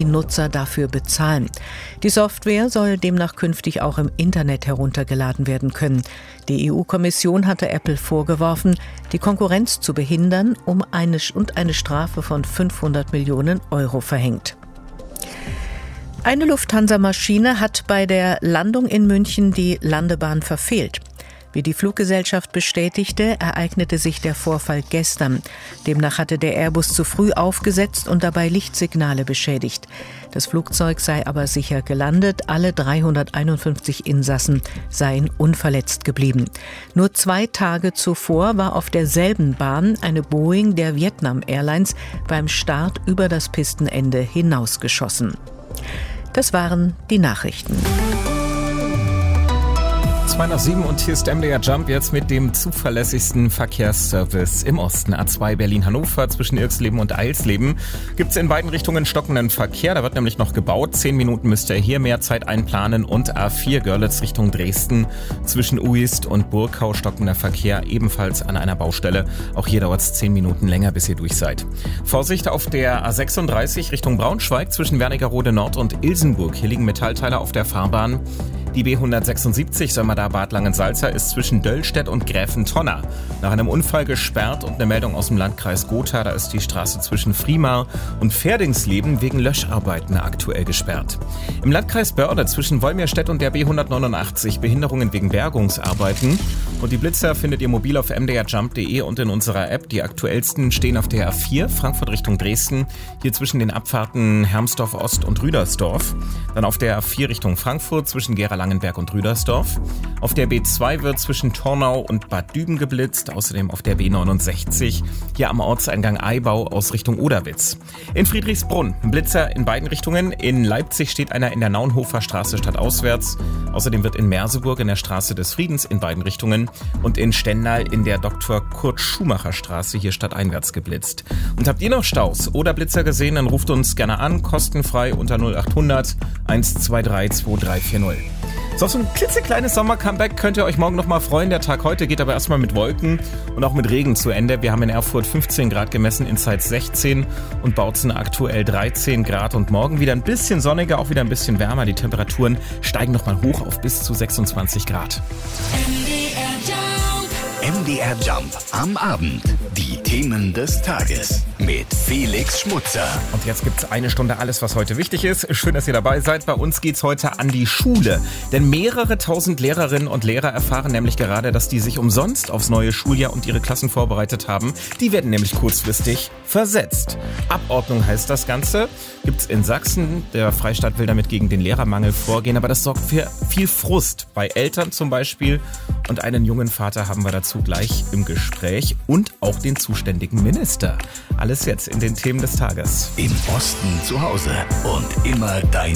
Nutzer dafür bezahlen. Die Software soll demnach künftig auch im Internet heruntergeladen werden können. Die EU-Kommission hatte Apple vorgeworfen, die Konkurrenz zu behindern und eine Strafe von 500 Millionen Euro verhängt. Eine Lufthansa-Maschine hat bei der Landung in München die Landebahn verfehlt. Wie die Fluggesellschaft bestätigte, ereignete sich der Vorfall gestern. Demnach hatte der Airbus zu früh aufgesetzt und dabei Lichtsignale beschädigt. Das Flugzeug sei aber sicher gelandet. Alle 351 Insassen seien unverletzt geblieben. Nur 2 Tage zuvor war auf derselben Bahn eine Boeing der Vietnam Airlines beim Start über das Pistenende hinausgeschossen. Das waren die Nachrichten. 2:07 und hier ist MDR Jump jetzt mit dem zuverlässigsten Verkehrsservice im Osten. A2 Berlin-Hannover zwischen Irxleben und Eilsleben gibt es in beiden Richtungen stockenden Verkehr. Da wird nämlich noch gebaut. 10 Minuten müsst ihr hier mehr Zeit einplanen. Und A4 Görlitz Richtung Dresden zwischen Uist und Burgau stockender Verkehr ebenfalls an einer Baustelle. Auch hier dauert es 10 Minuten länger, bis ihr durch seid. Vorsicht auf der A36 Richtung Braunschweig zwischen Wernigerode Nord und Ilsenburg. Hier liegen Metallteile auf der Fahrbahn. Die B176 Sömmerda-Bad Langensalza ist zwischen Döllstedt und Gräfentonna nach einem Unfall gesperrt und eine Meldung aus dem Landkreis Gotha. Da ist die Straße zwischen Friemar und Pferdingsleben wegen Löscharbeiten aktuell gesperrt. Im Landkreis Börde zwischen Wolmirstedt und der B189 Behinderungen wegen Bergungsarbeiten. Und die Blitzer findet ihr mobil auf mdrjump.de und in unserer App. Die aktuellsten stehen auf der A4 Frankfurt Richtung Dresden, hier zwischen den Abfahrten Hermsdorf Ost und Rüdersdorf. Dann auf der A4 Richtung Frankfurt zwischen Gera-Langenberg und Rüdersdorf. Auf der B2 wird zwischen Tornau und Bad Düben geblitzt. Außerdem auf der B69 hier am Ortseingang Eibau aus Richtung Oderwitz. In Friedrichsbrunn Blitzer in beiden Richtungen. In Leipzig steht einer in der Naunhofer Straße stadtauswärts. Außerdem wird in Merseburg in der Straße des Friedens in beiden Richtungen und in Stendal in der Dr. Kurt-Schumacher Straße hier stadteinwärts geblitzt. Und habt ihr noch Staus oder Blitzer gesehen, dann ruft uns gerne an, kostenfrei unter 0800 123 2340. So, auf so ein klitzekleines Sommer-Comeback könnt ihr euch morgen noch mal freuen. Der Tag heute geht aber erstmal mit Wolken und auch mit Regen zu Ende. Wir haben in Erfurt 15 Grad gemessen, in Zeitz 16 und Bautzen aktuell 13 Grad. Und morgen wieder ein bisschen sonniger, auch wieder ein bisschen wärmer. Die Temperaturen steigen noch mal hoch auf bis zu 26 Grad. MDR Jump am Abend. Die Themen des Tages mit Felix Schmutzer. Und jetzt gibt's eine Stunde alles, was heute wichtig ist. Schön, dass ihr dabei seid. Bei uns geht's heute an die Schule. Denn mehrere tausend Lehrerinnen und Lehrer erfahren nämlich gerade, dass die sich umsonst aufs neue Schuljahr und ihre Klassen vorbereitet haben. Die werden nämlich kurzfristig versetzt. Abordnung heißt das Ganze. Gibt's in Sachsen. Der Freistaat will damit gegen den Lehrermangel vorgehen. Aber das sorgt für viel Frust. Bei Eltern zum Beispiel. Und einen jungen Vater haben wir dazu gleich im Gespräch. Und auch den zuständigen Minister. Alles jetzt in den Themen des Tages. Im Osten zu Hause und immer deine